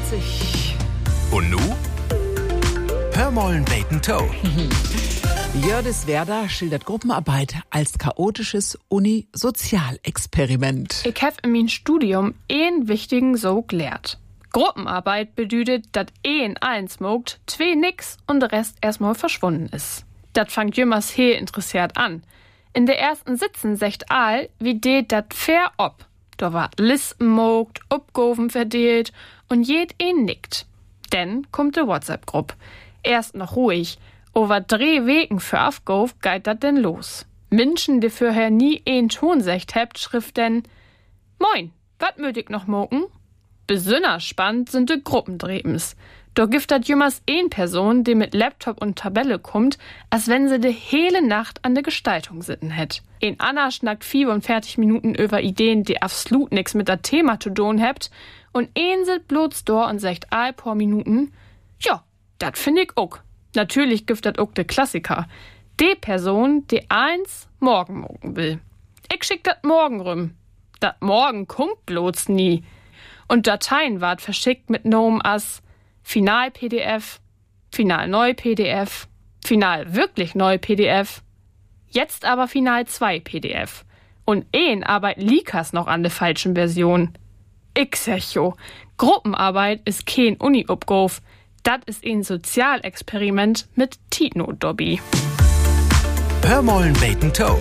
Und nu? Hörmollen Bacon Toe. Jördis Werder schildert Gruppenarbeit als chaotisches Uni-Sozialexperiment. Ich hab in meinem Studium einen wichtigen so gelehrt. Gruppenarbeit bedeutet, dass ein eins mogt, zwei nix und der Rest erstmal verschwunden ist. Das fangt jümmers he interessiert an. In der ersten Sitzen secht all, wie det dat fair ob. Da war Listen mogt, Uppgoven verdelt und jed nickt. Denn kommt de WhatsApp-Gruppe. Erst noch ruhig. Over 3 Wegen für Aufgauf geht dat denn los. Menschen, die vorher nie ein Ton secht hebt, schrift denn: Moin, wat möt ich noch moken? Besonders spannend sind de Gruppendrebens. Da gibt dat jümmers ein Person, die mit Laptop und Tabelle kommt, als wenn sie de hele Nacht an der Gestaltung sitten hätt. Ein Anna schnackt 45 Minuten über Ideen, die absolut nix mit der Thema zu tun hebt, und ein sit bloß da und sagt all paar Minuten: Ja, dat find ich auch. Natürlich gibt dat auch de Klassiker. Die Person, die eins morgen mogen will. Ich schick dat morgen rum. Dat morgen kommt bloß nie. Und Dateien ward verschickt mit Nomen as Final-PDF, Final-Neu-PDF, Final-Wirklich-Neu-PDF, jetzt aber Final-2-PDF. Und arbeiten Likas noch an der falschen Version. Ich sag jo, Gruppenarbeit ist kein Uni-Uppgauf. Das ist ein Sozialexperiment mit Tino-Dobby. Hörmollen Bacon Toe.